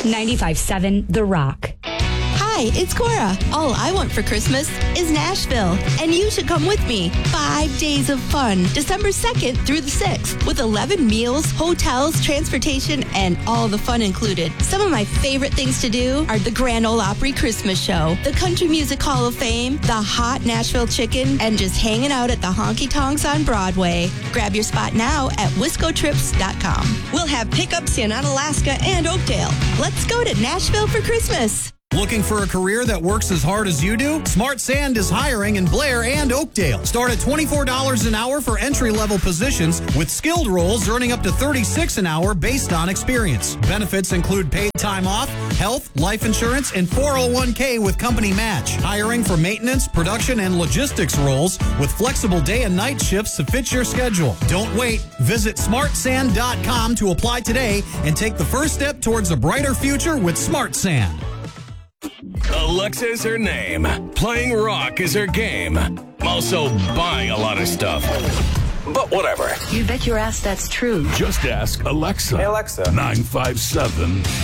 95.7 The Rock. Hi, it's Cora. All I want for Christmas is Nashville, and you should come with me. 5 days of fun, December 2nd through the 6th, with 11 meals, hotels, transportation, and all the fun included. Some of my favorite things to do are the Grand Ole Opry Christmas Show, the Country Music Hall of Fame, the hot Nashville chicken, and just hanging out at the honky tonks on Broadway. Grab your spot now at wiscotrips.com. We'll have pickups in Onalaska and Oakdale. Let's go to Nashville for Christmas. Looking for a career that works as hard as you do? Smart Sand is hiring in Blair and Oakdale. Start at $24 an hour for entry-level positions, with skilled roles earning up to $36 an hour based on experience. Benefits include paid time off, health, life insurance, and 401k with company match. Hiring for maintenance, production, and logistics roles with flexible day and night shifts to fit your schedule. Don't wait. Visit smartsand.com to apply today and take the first step towards a brighter future with Smart Sand. Alexa's her name. Playing rock is her game. Also buying a lot of stuff. But whatever. You bet your ass that's true. Just ask Alexa. Hey, Alexa. 957